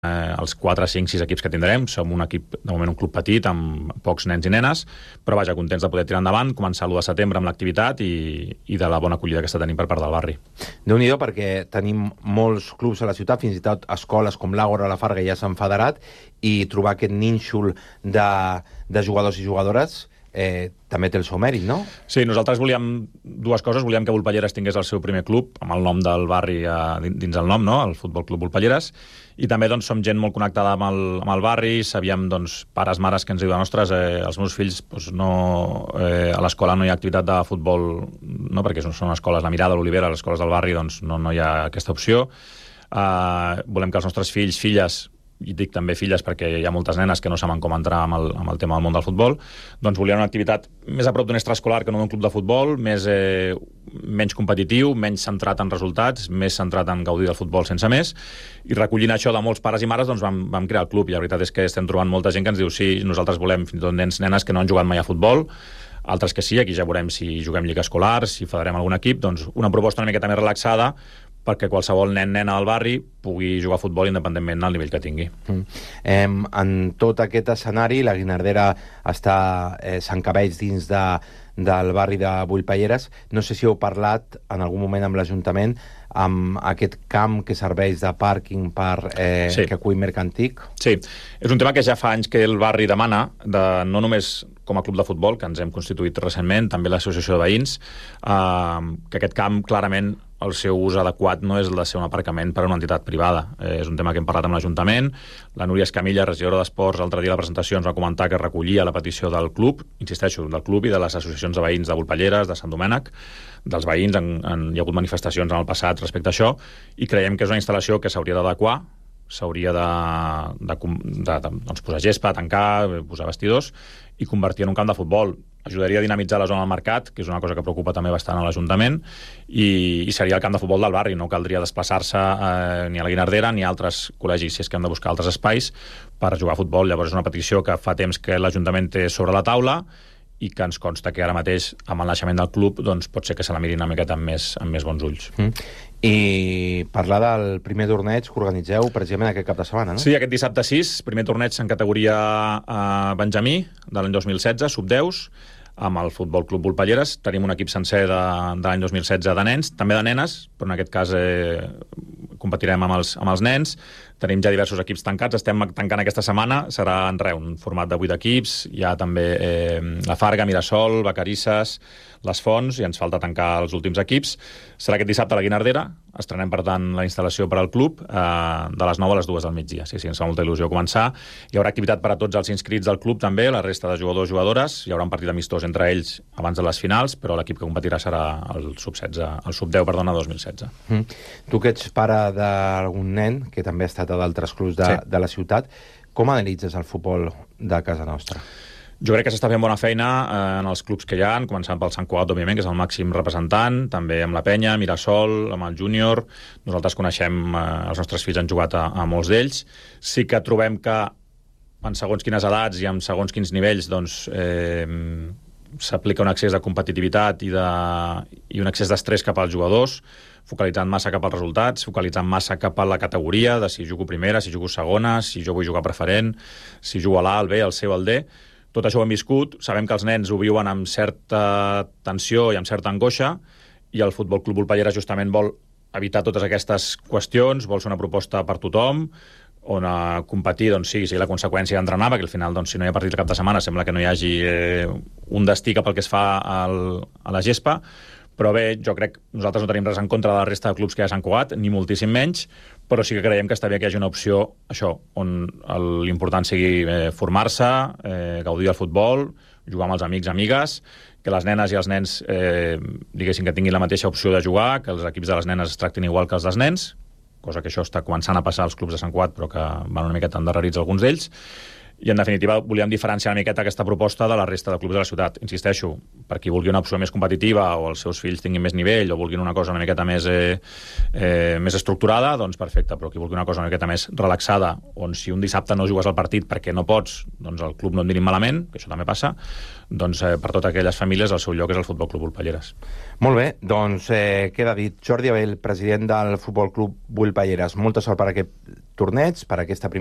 els 4, 5, 6 equips que tindrem. Som un equip, de moment un club petit, amb pocs nens i nenes, però vaja, contents de poder tirar endavant, començar l'1 de setembre amb l'activitat i de la bona acollida que està tenint per part del barri. Déu-n'hi-do, perquè tenim molts clubs a la ciutat, fins i tot escoles com l'Àgora, la Farga ja s'han federat, i trobar aquest nínxol de jugadors i jugadores també té el seu mèrit, no? Sí, nosaltres volíem dues coses. Volíem que Volpelleres tingués el seu primer club, amb el nom del barri dins el nom, no? El Futbol Club Volpelleres. I també doncs, som gent molt connectada amb el barri. Sabíem, doncs, pares, mares que ens diuen ostres, els meus fills doncs, a l'escola no hi ha activitat de futbol, no? Perquè són escoles, la Mirada, l'Olivera, les escoles del barri, doncs no hi ha aquesta opció. Volem que els nostres fills, filles, i dic també filles perquè hi ha moltes nenes que no saben com entrar amb el tema del món del futbol, doncs volien una activitat més a prop d'un extraescolar que no d'un club de futbol, menys competitiu, menys centrat en resultats, més centrat en gaudir del futbol sense més, i recollint això de molts pares i mares doncs vam crear el club, i la veritat és que estem trobant molta gent que ens diu sí, nosaltres volem fins i tot nens, nenes que no han jugat mai a futbol, altres que sí, aquí ja veurem si juguem lliga escolar, si federem algun equip, doncs una proposta una miqueta més relaxada perquè qualsevol nen, nena del barri pugui jugar a futbol independentment del nivell que tingui. En tot aquest escenari, la Guinardera s'encabeix dins del barri de Volpelleres. No sé si heu parlat en algun moment amb l'Ajuntament amb aquest camp que serveix de pàrquing sí. que acull Mercantic. Sí, és un tema que ja fa anys que el barri demana, no només com a club de futbol, que ens hem constituït recentment, també l'associació de veïns, que aquest camp clarament el seu ús adequat no és el de ser un aparcament per a una entitat privada. És un tema que hem parlat amb l'Ajuntament. La Núria Escamilla, regidora d'Esports, l'altre dia a la presentació ens va comentar que recollia la petició del club, insisteixo, del club i de les associacions de veïns de Volpelleres, de Sant Domènec, dels veïns. Hi ha hagut manifestacions en el passat respecte a això, i creiem que és una instal·lació que s'hauria d'adequar, s'hauria de posar gespa, tancar, posar vestidors i convertir en un camp de futbol. Ajudaria a dinamitzar la zona del mercat, que és una cosa que preocupa també bastant a l'Ajuntament, i seria el camp de futbol del barri. No caldria desplaçar-se ni a la Guinardera ni a altres col·legis, si és que hem de buscar altres espais per jugar a futbol. Llavors és una petició que fa temps que l'Ajuntament té sobre la taula i que ens consta que ara mateix, amb el naixement del club, doncs pot ser que se la mirin una miqueta amb més bons ulls. I parlar del primer torneig que organitzeu precisament aquest cap de setmana, no? Sí, aquest dissabte 6, primer torneig en categoria Benjamí, de l'any 2016, sub-10, amb el Futbol Club Volpelleres. Tenim un equip sencer de l'any 2016 de nens, també de nenes, però en aquest cas competirem amb els nens. Tenim ja diversos equips tancats, estem tancant aquesta setmana, serà un format de 8 equips, hi ha també la Farga, Mirasol, Vacarisses, les Fonts, i ens falta tancar els últims equips. Serà aquest dissabte a la Guinardera, estrenem per tant la instal·lació per al club, de les 9 a les 2 del migdia. Sí, ens fa molta il·lusió començar. Hi haurà activitat per a tots els inscrits del club també, la resta de jugadors i jugadores, hi haurà un partit amistós entre ells abans de les finals, però l'equip que competirà serà el sub-10, 2016. Tu que ets pare d'algun nen, que també ha estat a d'altres clubs de la ciutat, com analitzes el futbol de casa nostra? Jo crec que s'està fent bona feina en els clubs que hi ha, començant pel Sant Cugat, òbviament, que és el màxim representant, també amb la Penya, Mirasol, amb el Júnior. Nosaltres coneixem, els nostres fills han jugat a molts d'ells. Sí que trobem que en segons quines edats i en segons quins nivells doncs, s'aplica un excés de competitivitat i un excés d'estrès cap als jugadors, focalitzant massa cap als resultats, focalitzant massa cap a la categoria de si jugo primera, si jugo segona, si jo vull jugar preferent, si jugo a l'A, al B, al C o al D. Tot això ho hem viscut, sabem que els nens ho viuen amb certa tensió i amb certa angoixa, i el Futbol Club Volpelleres justament vol evitar totes aquestes qüestions, vol ser una proposta per tothom, on a competir doncs, sigui la conseqüència d'entrenar, perquè al final, doncs, si no hi ha partit el cap de setmana, sembla que no hi hagi un destí cap al que es fa a la gespa. Però bé, jo crec que nosaltres no tenim res en contra de la resta de clubs que hi ha a Sant Cugat, ni moltíssim menys, però sí que creiem que està bé que hi hagi una opció, això, on l'important sigui formar-se, gaudir del futbol, jugar amb els amics, amigues, que les nenes i els nens diguéssim que tinguin la mateixa opció de jugar, que els equips de les nenes es tractin igual que els dels nens, cosa que això està començant a passar als clubs de Sant Cugat, però que van una miqueta endarrerits alguns d'ells. I, en definitiva, volíem diferenciar una miqueta aquesta proposta de la resta de clubs de la ciutat. Insisteixo, per qui vulgui una opció més competitiva o els seus fills tinguin més nivell o vulguin una cosa una miqueta més estructurada, doncs perfecte, però qui vulgui una cosa una miqueta més relaxada, on si un dissabte no jugues al partit perquè no pots, doncs el club no et mirin malament, que això també passa, doncs per totes aquelles famílies el seu lloc és el Futbol Club Volpelleres. Molt bé, doncs queda dit. Jordi Abell, president del Futbol Club Volpelleres, molta sort per aquest torneig, per aquesta